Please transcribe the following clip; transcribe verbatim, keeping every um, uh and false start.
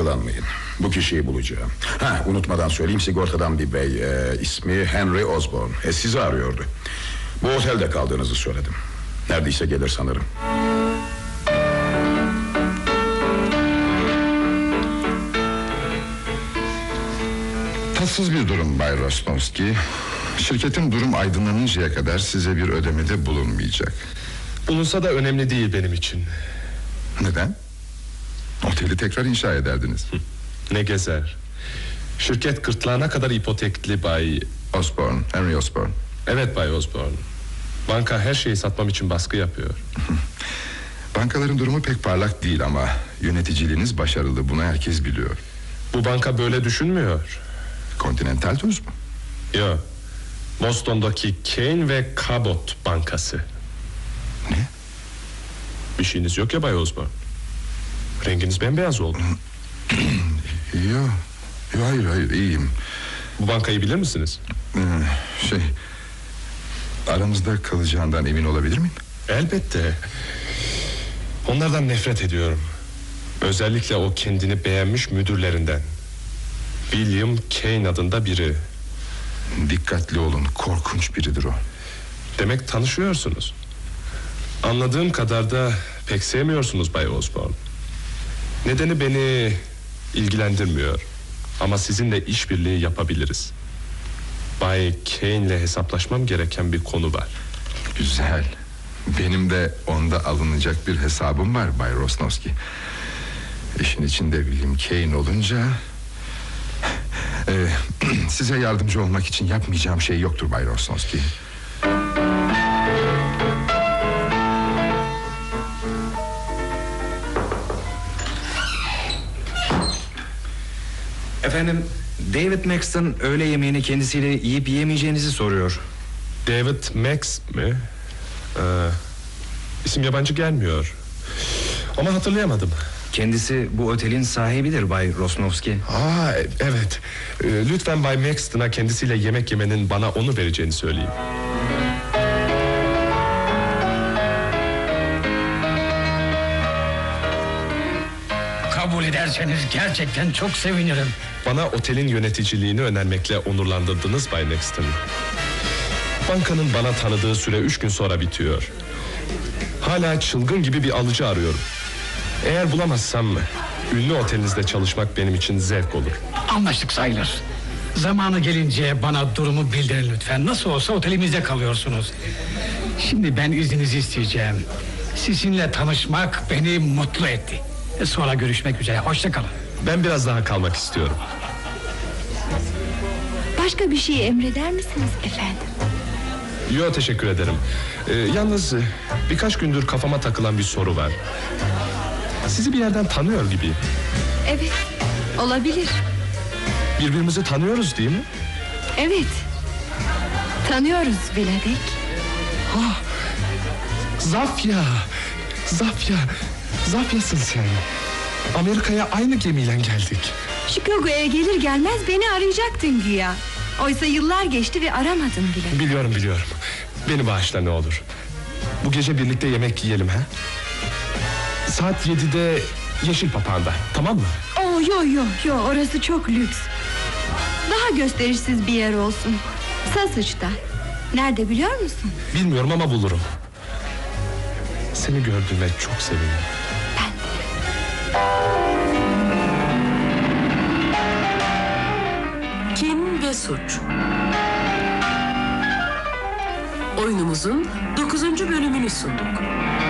Kaygılanmayın. Bu kişiyi bulacağım. Ha, unutmadan söyleyeyim, sigortadan bir bey. E, ismi Henry Osborne. E, sizi arıyordu. Bu otelde kaldığınızı söyledim. Neredeyse gelir sanırım. Tatsız bir durum Bay Rosnowski. Şirketin durum aydınlanıncaya kadar size bir ödemede bulunmayacak. Bulunsa da önemli değil benim için. Neden? Oteli tekrar inşa ederdiniz. Ne gezer. Şirket gırtlağına kadar ipotekli Bay Osborne, Henry Osborne. Evet Bay Osborne. Banka her şeyi satmam için baskı yapıyor. Bankaların durumu pek parlak değil ama yöneticiliğiniz başarılı, bunu herkes biliyor. Bu banka böyle düşünmüyor. Continental Tours mu? Yok. Boston'daki Kane ve Cabot Bankası. Ne? Bir şeyiniz yok ya Bay Osborne. Renginiz bembeyaz oldu. Yok. Yo, hayır hayır iyiyim. Bu bankayı bilir misiniz? Ee, şey... Aramızda kalacağından emin olabilir miyim? Elbette. Onlardan nefret ediyorum. Özellikle o kendini beğenmiş müdürlerinden. William Kane adında biri. Dikkatli olun, korkunç biridir o. Demek tanışıyorsunuz. Anladığım kadar da pek sevmiyorsunuz Bay Osborne. Nedeni beni ilgilendirmiyor. Ama sizinle işbirliği yapabiliriz. Bay Kane'le hesaplaşmam gereken bir konu var. Güzel. Benim de onda alınacak bir hesabım var Bay Rosnowski. İşin içinde William Kane olunca... Ee, size yardımcı olmak için yapmayacağım şey yoktur Bay Rosnowski. Efendim, David Maxton öğle yemeğini kendisiyle yiyip yiyemeyeceğinizi soruyor. David Max mi? Ee, isim yabancı gelmiyor. Ama hatırlayamadım. Kendisi bu otelin sahibidir Bay Rosnowski. Aa, evet. Ee, lütfen Bay Maxton'a kendisiyle yemek yemenin bana onu vereceğini söyleyin. Kabul ederseniz gerçekten çok sevinirim. Bana otelin yöneticiliğini önermekle onurlandırdınız Bay Maxton. Bankanın bana tanıdığı süre üç gün sonra bitiyor. Hala çılgın gibi bir alıcı arıyorum. Eğer bulamazsam ünlü otelinizde çalışmak benim için zevk olur. Anlaştık sayılır. Zamanı gelince bana durumu bildirin lütfen. Nasıl olsa otelimizde kalıyorsunuz. Şimdi ben izninizi isteyeceğim. Sizinle tanışmak beni mutlu etti. Sonra görüşmek üzere. Hoşça kalın. Ben biraz daha kalmak istiyorum. Başka bir şey emreder misiniz efendim? Yo, teşekkür ederim. Ee, yalnız birkaç gündür kafama takılan bir soru var. Sizi bir yerden tanıyor gibiyim. Evet, olabilir. Birbirimizi tanıyoruz değil mi? Evet. Tanıyoruz Vladek. Ah, Zafya. Zafya. Zafya'sın sen. Amerika'ya aynı gemiyle geldik. Chicago'ya gelir gelmez beni arayacaktın güya. Oysa yıllar geçti ve aramadın bile. Biliyorum biliyorum. Beni bağışla ne olur. Bu gece birlikte yemek yiyelim ha? Saat yedide Yeşil Papağan'da, tamam mı? Oo, yo yo yo, orası çok lüks. Daha gösterişsiz bir yer olsun. Sausage nerede biliyor musun? Bilmiyorum ama bulurum. Seni gördüğüme çok sevindim. Ben de. Kim ve Suç. Oyunumuzun dokuzuncu bölümünü sunduk.